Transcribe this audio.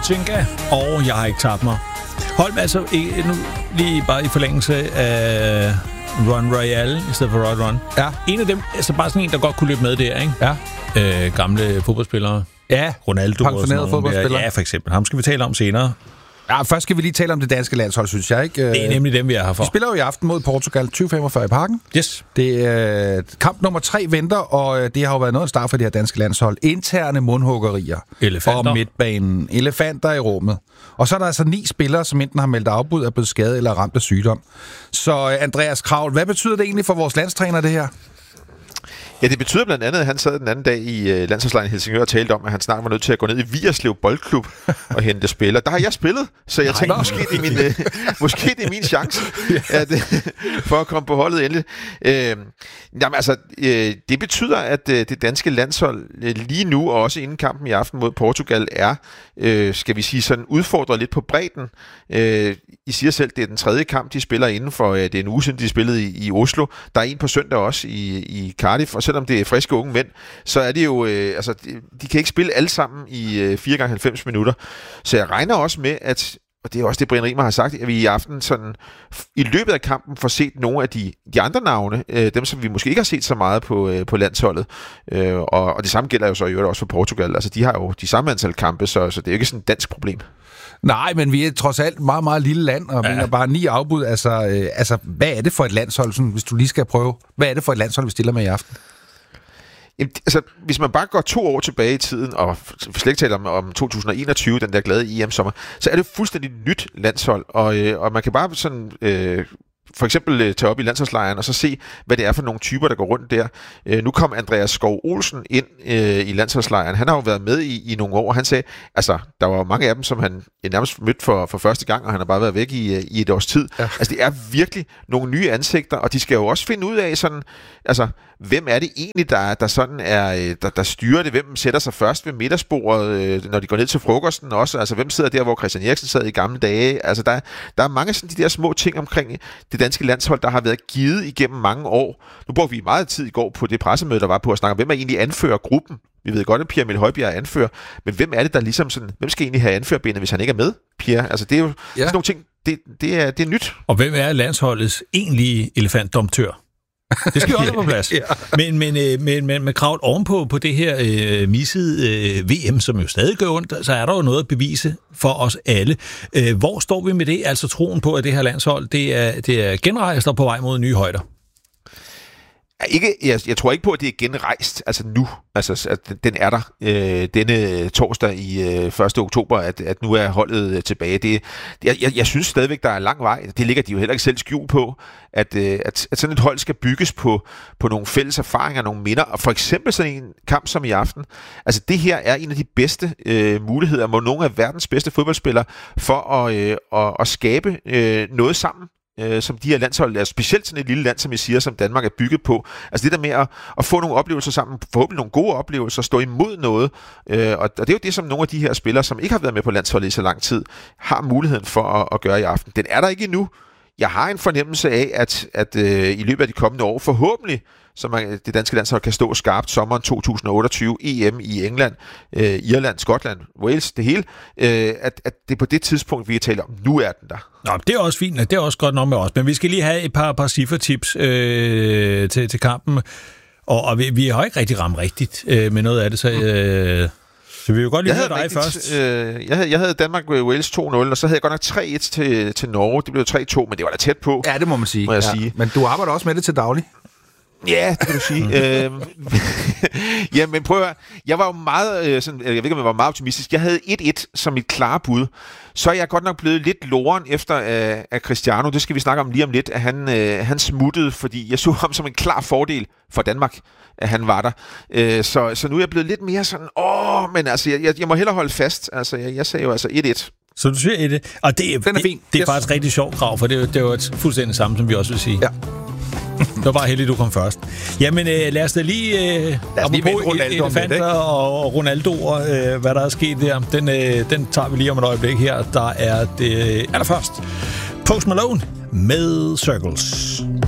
Tinka, og jeg har ikke tabt mig. Hold mig altså nu lige bare i forlængelse af Run Royale i stedet for Rod Run. Ja. En af dem, altså bare sådan en, der godt kunne løbe med der, ikke? Ja. Gamle fodboldspillere. Ja, Ronaldo pensionerede fodboldspillere. Ja, for eksempel. Ham skal vi tale om senere. Ja, først skal vi lige tale om det danske landshold, synes jeg, ikke? Det er nemlig dem, vi er her for. Vi spiller jo i aften mod Portugal 20:45 i Parken. Yes. Det er kamp nummer 3 venter, og det har jo været noget at starte for det her danske landshold. Interne mundhuggerier. Elefanter. Og midtbanen. Elefanter i rummet. Og så er der altså 9 spillere, som enten har meldt afbud, er blevet skadet eller ramt af sygdom. Så Andreas Kraul, hvad betyder det egentlig for vores landstræner, det her? Ja, det betyder blandt andet, at han sad den anden dag i landsholdslejren i Helsingør og talte om, at han snart var nødt til at gå ned i Vigerslev Boldklub og hente spillere. Der har jeg spillet, så jeg tænkte, måske det er min chance for at komme på holdet endelig. Jamen altså, det betyder, at det danske landshold lige nu, og også inden kampen i aften mod Portugal, er, skal vi sige, sådan udfordret lidt på bredden. I siger selv, det er den 3. kamp, de spiller inden for, det er en uge siden, de spillede i Oslo. Der er en på søndag også i Cardiff, og selvom det er friske unge mænd, så er det jo, de kan ikke spille alle sammen i 4x90 minutter. Så jeg regner også med, at, og det er også det, Brian Riemer har sagt, at vi i aften sådan, i løbet af kampen får set nogle af de andre navne, dem som vi måske ikke har set så meget på landsholdet. Og det samme gælder jo så i øvrigt også for Portugal. Altså de har jo de samme antal kampe, så det er jo ikke sådan et dansk problem. Nej, men vi er trods alt meget, meget lille land, og mener bare 9 afbud. Altså, hvad er det for et landshold, sådan, hvis du lige skal prøve? Hvad er det for et landshold, vi stiller med i aften? Jamen, altså, hvis man bare går 2 år tilbage i tiden, og slet ikke taler om 2021, den der glade EM-sommer, så er det fuldstændig nyt landshold, og man kan bare sådan... for eksempel tage op i landsholdslejren og så se, hvad det er for nogle typer, der går rundt der. Nu kom Andreas Skov Olsen ind i landsholdslejren. Han har jo været med i nogle år. Han sagde, altså, der var mange af dem, som han nærmest mødte for første gang, og han har bare været væk i et års tid. Ja. Altså, det er virkelig nogle nye ansigter, og de skal jo også finde ud af sådan, altså, hvem er det egentlig, der sådan er, der styrer det? Hvem sætter sig først ved middagsbordet, når de går ned til frokosten også? Altså, hvem sidder der, hvor Christian Eriksen sad i gamle dage? Altså, der er mange sådan de der små ting omkring det danske landshold, der har været givet igennem mange år. Nu brugte vi meget tid i går på det pressemøde, der var på at snakke om, hvem er egentlig anfører gruppen? Vi ved godt, at Pierre Emil Højbjerg er anfører, men hvem er det, der ligesom sådan, hvem skal egentlig have anførerbenet, hvis han ikke er med, Pierre? Altså, det er jo sådan nogle ting, det er nyt. Og hvem er landsholdets egentlige elefantdomtør? Det skal jo også på plads. Men Kraul, ovenpå på det her missede VM, som jo stadig gør ondt, så er der jo noget at bevise for os alle. Hvor står vi med det? Altså troen på, at det her landshold, det er genrejst og på vej mod nye højder? Jeg tror ikke på, at det er genrejst, altså nu. Altså, at den er der denne torsdag i 1. oktober, at nu er holdet tilbage. Jeg synes stadigvæk, der er lang vej. Det ligger de jo heller ikke selv skjul på, at sådan et hold skal bygges på nogle fælles erfaringer, nogle minder. Og for eksempel sådan en kamp som i aften. Altså, det her er en af de bedste muligheder, hvor nogle af verdens bedste fodboldspillere for at skabe noget sammen. Som de her landshold, altså specielt sådan et lille land, som jeg siger, som Danmark er bygget på. Altså det der med at få nogle oplevelser sammen, forhåbentlig nogle gode oplevelser, stå imod noget. Og det er jo det, som nogle af de her spillere, som ikke har været med på landsholdet i så lang tid, har muligheden for at gøre i aften. Den er der ikke endnu. Jeg har en fornemmelse af, at i løbet af de kommende år, forhåbentlig, så det danske landshold kan stå skarpt sommeren 2028, EM i England, Irland, Skotland, Wales, det hele, at det er på det tidspunkt, vi kan tale om. Nu er den der. Nå, det er også fint, det er også godt nok med os, men vi skal lige have et par cifretips til kampen, og vi har ikke rigtig ramt rigtigt med noget af det, så vi vil jo godt lige høre dig først. Jeg havde Danmark-Wales 2-0, og så havde jeg godt nok 3-1 til Norge. Det blev 3-2, men det var da tæt på. Ja, det må man sige. Sige. Men du arbejder også med det til daglig. Ja, det kan du sige. Ja, men prøv at høre. Jeg var jo meget, jeg ved ikke, om jeg var meget optimistisk. Jeg havde 1-1 som mit klare bud. Så er jeg godt nok blevet lidt loren efter af Cristiano. Det skal vi snakke om lige om lidt, at han smuttede, fordi jeg så ham som en klar fordel for Danmark, at han var der. Så nu er jeg blevet lidt mere sådan, men altså, jeg må hellere holde fast. Altså, jeg sagde jo altså 1-1. Så du siger det. Og den er fint. Det er faktisk rigtig sjovt, Krav, for det er jo et fuldstændig samme, som vi også vil sige. Ja. Det var bare heldigt, du kom først. Jamen, lad os da lige elefanter og Ronaldo og hvad der er sket der. Den tager vi lige om et øjeblik her. Der er det allerførst Post Malone med Circles.